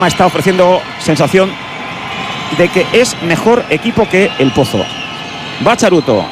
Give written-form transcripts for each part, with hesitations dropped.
Está ofreciendo sensación de que es mejor equipo que el Pozo. Va Charuto,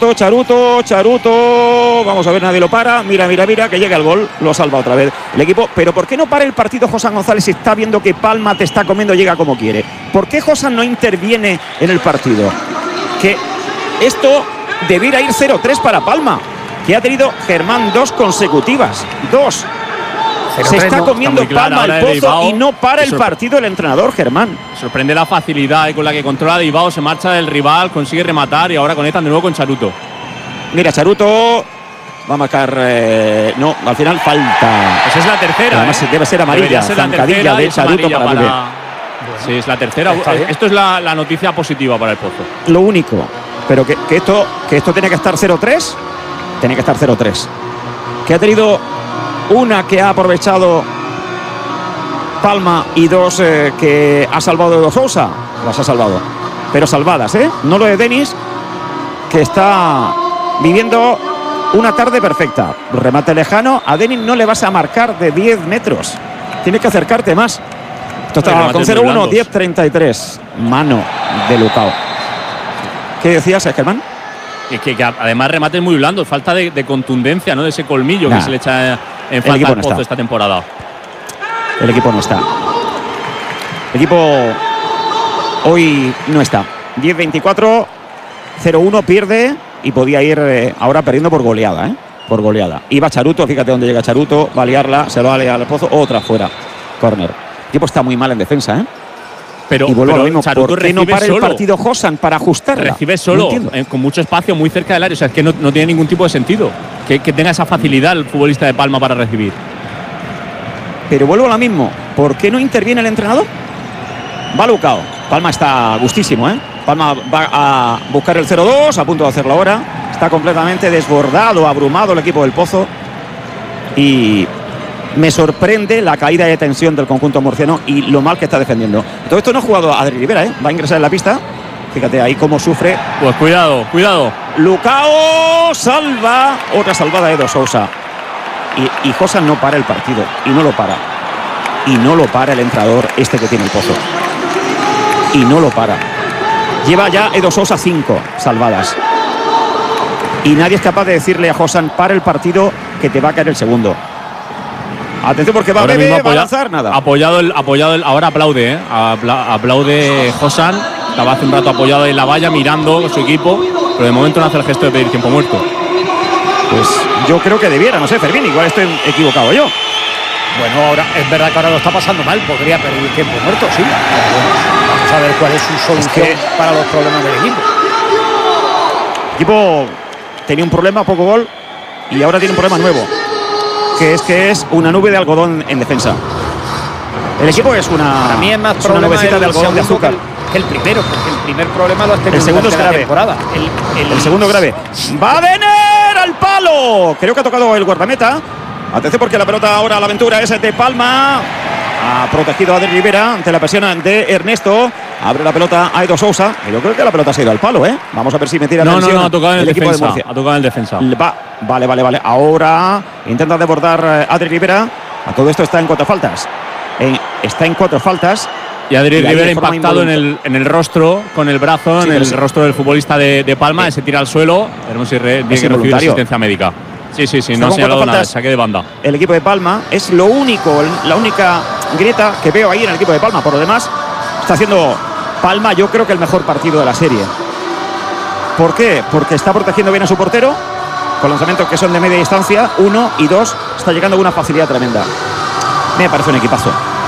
Charuto. Vamos a ver, nadie lo para. Mira, que llega el gol. Lo salva otra vez el equipo. Pero ¿por qué no para el partido Josan González si está viendo que Palma te está comiendo, llega como quiere? ¿Por qué Josan no interviene en el partido? Que esto debiera ir 0-3 para Palma, que ha tenido Germán 2 consecutivas. 2. Se está comiendo Palma el Pozo y no para el partido el entrenador, Germán. Sorprende la facilidad con la que controla Deibao, se marcha del rival, consigue rematar y ahora conectan de nuevo con Charuto. Mira, Charuto va a marcar. No, al final falta. Esa es la tercera. Además, debe ser amarilla. Zancadilla de Charuto para Sí, es la tercera. Esto es la noticia positiva para el Pozo. Lo único, pero que esto tiene que estar 0-3. Tiene que estar 0-3. Que ha tenido una que ha aprovechado Palma y dos que ha salvado de Sousa. Las ha salvado, pero salvadas, no lo de Denis, que está viviendo una tarde perfecta. Remate lejano. A Denis no le vas a marcar de 10 metros. Tienes que acercarte más. Esto está con 0-1, 10-33. Mano de Lucao. ¿Qué decías, Germán? Que además remates muy blandos. Falta de contundencia, ¿no? De ese colmillo que se le echa en falta al Pozo esta temporada. El equipo no está. El equipo hoy no está. 10-24, 0-1, pierde y podía ir ahora perdiendo por goleada, por goleada. Iba Charuto, fíjate dónde llega Charuto, va a liarla, se va a liar al Pozo, otra fuera, córner. El equipo está muy mal en defensa, Pero, y vuelvo a lo mismo, Charuto ¿por qué no para el partido Josan para ajustarla? Recibe solo, con mucho espacio, muy cerca del área. O sea, es que no tiene ningún tipo de sentido que tenga esa facilidad el futbolista de Palma para recibir. Pero vuelvo a lo mismo, ¿por qué no interviene el entrenador? Va Lucao. Palma está gustísimo, Palma va a buscar el 0-2, a punto de hacerlo ahora. Está completamente desbordado, abrumado el equipo del Pozo. Y me sorprende la caída de tensión del conjunto murciano y lo mal que está defendiendo. Todo esto no ha jugado Adri Rivera, va a ingresar en la pista. Fíjate ahí cómo sufre. Pues cuidado. Lucao salva. Otra salvada de Sousa. Y Josan no para el partido. Y no lo para. Y no lo para el entrenador que tiene el Pozo. Y no lo para. Lleva ya Edo Sousa 5 salvadas. Y nadie es capaz de decirle a Josan, para el partido, que te va a caer el segundo. Atención porque va a lanzar nada. Apoyado ahora aplaude, aplaude Josan. Estaba hace un rato apoyado en la valla mirando su equipo, pero de momento no hace el gesto de pedir tiempo muerto. Pues yo creo que debiera, no sé, Fermín, igual estoy equivocado yo. Bueno, ahora es verdad que ahora lo está pasando mal, podría pedir tiempo muerto, sí. Vamos a ver cuál es su solución para los problemas del equipo. El equipo tenía un problema, poco gol, y ahora tiene un problema nuevo, que es una nube de algodón en defensa. El equipo es para mí es más una nubecita de algodón de azúcar. Que el primero, porque el primer problema lo has tenido. El segundo es grave. El segundo grave. ¡Va a venir al palo! Creo que ha tocado el guardameta. Atención porque la pelota ahora a la aventura es de Palma. Ha protegido a Adri Rivera ante la presión de Ernesto. Abre la pelota a Edo Sousa. Yo creo que la pelota se ha ido al palo, Vamos a ver si me tira tensión. No, ha tocado en el equipo defensa. de Murcia. Ha tocado en el defensa. Vale. Ahora intenta desbordar Adri Rivera. A todo esto está en 4 faltas. Está en 4 faltas. Y Adri Rivera impactado en el rostro, con el brazo, en el rostro del futbolista de Palma. Se tira al suelo. Veremos si tiene que recibir asistencia médica. Sí, no ha señalado nada, saque de banda. El equipo de Palma es la única grieta que veo ahí en el equipo de Palma. Por lo demás, está haciendo Palma, yo creo que el mejor partido de la serie. ¿Por qué? Porque está protegiendo bien a su portero, con lanzamientos que son de media distancia, 1 y 2, está llegando con una facilidad tremenda. Me parece un equipazo.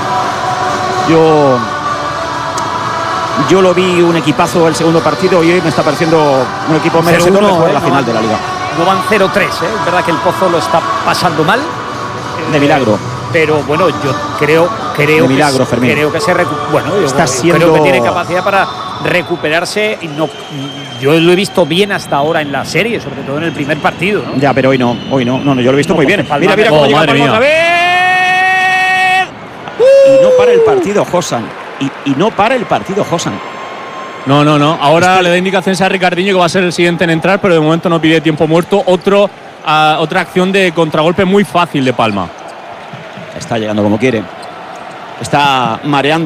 Yo lo vi un equipazo el segundo partido y hoy me está pareciendo un equipo merecedor de la final de la Liga. No van 0-3, Es verdad que el Pozo lo está pasando mal. De milagro. Pero bueno, yo creo de milagro, Fermín. Creo que creo que tiene capacidad para recuperarse. Y yo lo he visto bien hasta ahora en la serie, sobre todo en el primer partido, ¿no? Ya, pero hoy no, yo lo he visto muy bien. Mira cómo llega Palma otra vez. Y no para el partido Josan. Y no para el partido Josan. No. Ahora le da indicaciones a Ricardinho, que va a ser el siguiente en entrar, pero de momento no pide tiempo muerto. Otra acción de contragolpe muy fácil de Palma. Está llegando como quiere. está mareando